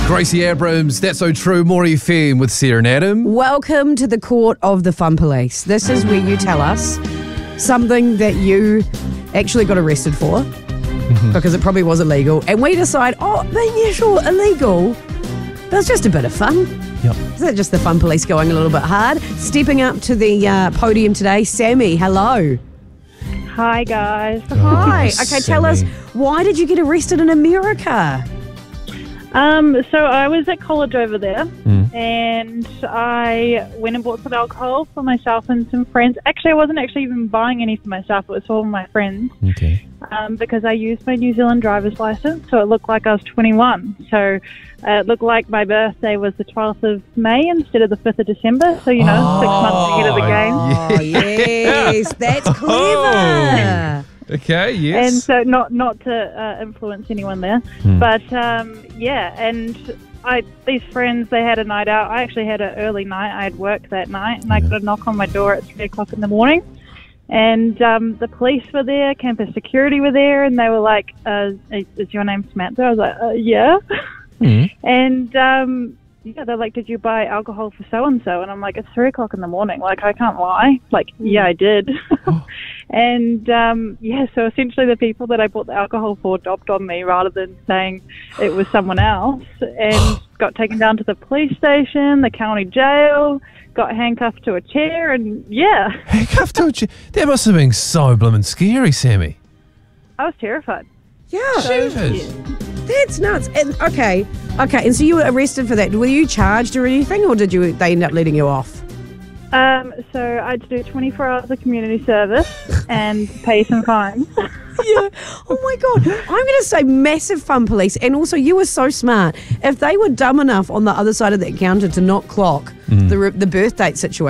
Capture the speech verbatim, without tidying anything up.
Gracie Abrams, That's So True, More F M with Sarah and Adam. Welcome to the court of the fun police. This is where you tell us something that you actually got arrested for because it probably was illegal. And we decide, oh, yeah, sure, illegal. But it's just a bit of fun. Yep. Is that just the fun police going a little bit hard? Stepping up to the uh, podium today, Sammy, hello. Hi, guys. Hi. Okay, Sammy. tell us, why did you get arrested in America? Um, so I was at college over there, Mm. and I went and bought some alcohol for myself and some friends. Actually, I wasn't actually even buying any for myself. It was for all my friends, Okay. um, because I used my New Zealand driver's license, so it looked like I was twenty-one. So uh, it looked like my birthday was the twelfth of May instead of the fifth of December. So, you know, six months ahead of the game. Oh, yes, that's clever. Okay, And yes. so not not to uh, influence anyone there, Hmm. but um, yeah, and I these friends, they had a night out. I actually had an early night. I had work that night, and I Yeah. got a knock on my door at three o'clock in the morning, and um, the police were there, campus security were there, and they were like, uh, "Is is your name Samantha?" I was like, uh, "Yeah," Mm. and um, yeah, they're like, "Did you buy alcohol for so and so?" And I'm like, "It's three o'clock in the morning. Like, I can't lie. Like, yeah, I did." And um, yeah, so essentially the people that I bought the alcohol for dobbed on me rather than saying it was someone else, and got taken down to the police station, the county jail, got handcuffed to a chair, and yeah, Handcuffed to a chair. That must have been so blooming scary, Sammy. I was terrified. Yeah, Shivers. that's nuts. And, okay, okay, and so you were arrested for that. Were you charged or anything, or did you? They end up letting you off? Um, so I had to do twenty-four hours of community service and pay some fines. Yeah. Oh my God. I'm going to say massive fun police. And also, you were so smart. If they were dumb enough on the other side of that counter to not clock the, the birth date situation.